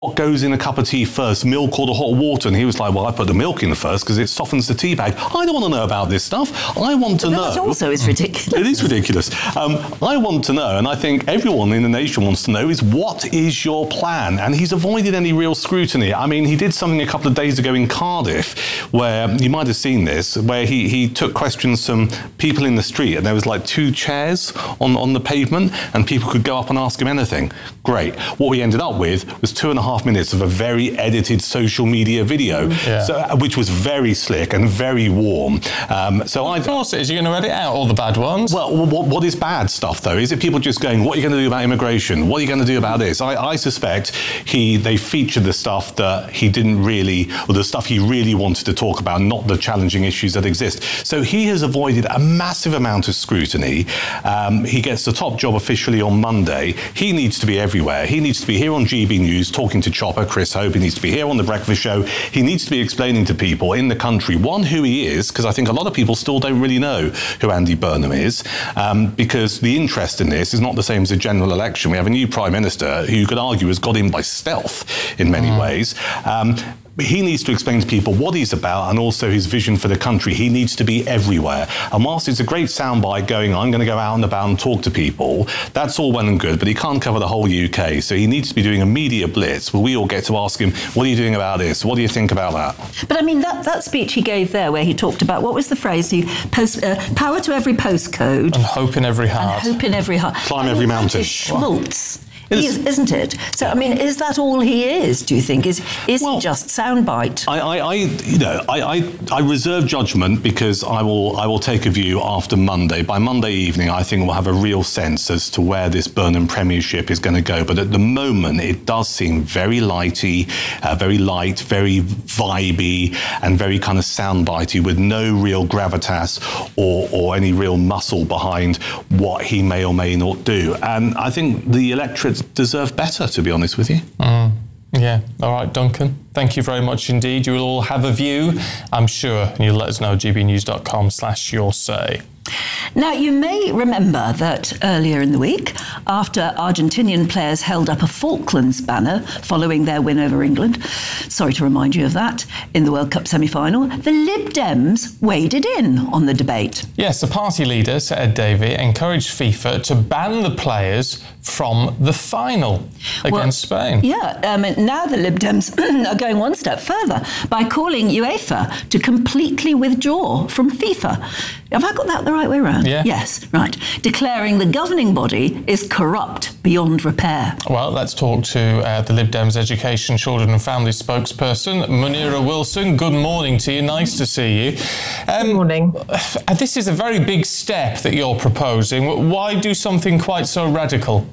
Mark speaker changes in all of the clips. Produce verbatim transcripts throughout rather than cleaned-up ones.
Speaker 1: What goes in a cup of tea first, milk or the hot water? And he was like, well, I put the milk in first because it softens the tea bag. I don't want to know about this stuff. I want to
Speaker 2: but
Speaker 1: know.
Speaker 2: That also is ridiculous.
Speaker 1: It is ridiculous. Um, I want to know, and I think everyone in the nation wants to know, is what is your plan? And he's avoided any real scrutiny. I mean, he did something a couple of days ago in Cardiff where, you might have seen this, where he, he took questions from people in the street, and there was like two chairs on, on the pavement, and people could go up and ask him anything. Great. What we ended up with was two and a half minutes of a very edited social media video, yeah. so, which was very slick and very warm. Um, so
Speaker 3: of course it is. You're going to edit out all the bad ones.
Speaker 1: Well, what, what is bad stuff, though? Is it people just going, what are you going to do about immigration? What are you going to do about this? I, I suspect he they featured the stuff that he didn't really, or the stuff he really wanted to talk about, not the challenging issues that exist. So he has avoided a massive amount of scrutiny. Um, he gets the top job officially on Monday. He needs to be everywhere. He needs to be here on G B News talking to Chopper, Chris Hope. He needs to be here on The Breakfast Show. He needs to be explaining to people in the country, one, who he is, because I think a lot of people still don't really know who Andy Burnham is, um, because the interest in this is not the same as a general election. We have a new Prime Minister who you could argue has got in by stealth in many mm. ways. Um, He needs to explain to people what he's about and also his vision for the country. He needs to be everywhere. And whilst it's a great soundbite going, I'm going to go out and about and talk to people, that's all well and good, but he can't cover the whole U K. So he needs to be doing a media blitz where we all get to ask him, what are you doing about this? What do you think about that?
Speaker 2: But I mean, that, that speech he gave there where he talked about, what was the phrase? He post, uh, power to every postcode.
Speaker 3: And hope in every heart.
Speaker 2: And hope in every heart.
Speaker 1: Climb every mountain.
Speaker 2: Schmaltz. Is, isn't it? So, I mean, is that all he is, do you think? Is is well, he just soundbite?
Speaker 1: I, I, I, you know, I, I, I reserve judgment because I will, I will take a view after Monday. By Monday evening, I think we'll have a real sense as to where this Burnham premiership is going to go. But at the moment, it does seem very lighty, uh, very light, very vibey, and very kind of soundbitey, with no real gravitas or, or any real muscle behind what he may or may not do. And I think the electorate deserve better, to be honest with you.
Speaker 3: Mm, yeah. All right, Duncan. Thank you very much indeed. You will all have a view, I'm sure, and you'll let us know, gbnews.com slash your say.
Speaker 2: Now, you may remember that earlier in the week, after Argentinian players held up a Falklands banner following their win over England, sorry to remind you of that, in the World Cup semi-final, the Lib Dems waded in on the debate.
Speaker 3: Yes, the party leader, Sir Ed Davey, encouraged FIFA to ban the players from the final against well, Spain.
Speaker 2: Yeah, um, now the Lib Dems are going one step further by calling UEFA to completely withdraw from FIFA. Have I got that the right way around?
Speaker 3: Yeah.
Speaker 2: Yes, right. Declaring the governing body is corrupt beyond repair.
Speaker 3: Well, let's talk to uh, the Lib Dems Education, Children and Family spokesperson, Munira Wilson. Good morning to you. Nice to see you.
Speaker 4: Um, Good morning.
Speaker 3: This is a very big step that you're proposing. Why do something quite so radical?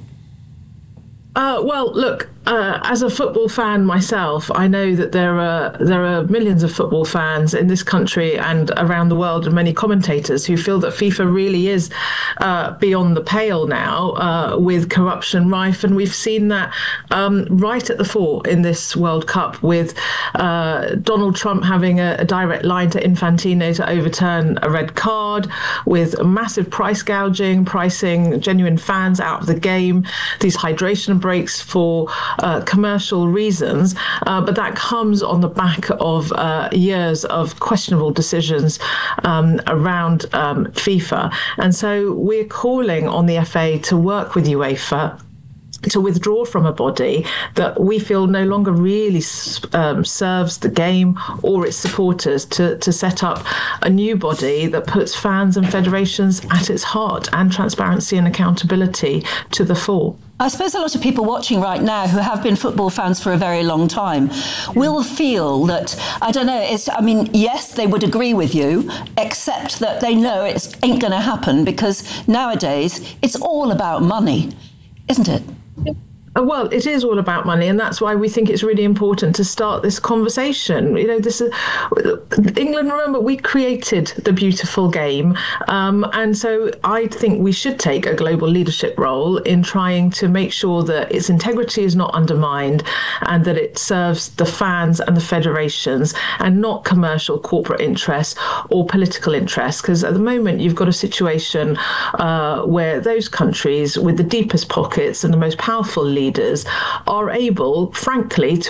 Speaker 4: Uh, well, look, uh, as a football fan myself, I know that there are there are millions of football fans in this country and around the world, and many commentators who feel that FIFA really is uh, beyond the pale now, uh, with corruption rife, and we've seen that um, right at the fore in this World Cup, with uh, Donald Trump having a, a direct line to Infantino to overturn a red card, with massive price gouging, pricing genuine fans out of the game, these hydration breaks for uh, commercial reasons, uh, but that comes on the back of uh, years of questionable decisions um, around um, FIFA. And so we're calling on the F A to work with UEFA to withdraw from a body that we feel no longer really um, serves the game or its supporters, to, to set up a new body that puts fans and federations at its heart, and transparency and accountability to the fore.
Speaker 2: I suppose a lot of people watching right now who have been football fans for a very long time will feel that, I don't know, it's, I mean, yes, they would agree with you, except that they know it ain't going to happen, because nowadays it's all about money, isn't it?
Speaker 4: Well, it is all about money, and that's why we think it's really important to start this conversation. You know, this is England. Remember, we created the beautiful game, um, and so I think we should take a global leadership role in trying to make sure that its integrity is not undermined, and that it serves the fans and the federations, and not commercial corporate interests or political interests. Because at the moment, you've got a situation uh, where those countries with the deepest pockets and the most powerful leaders leaders are able, frankly, to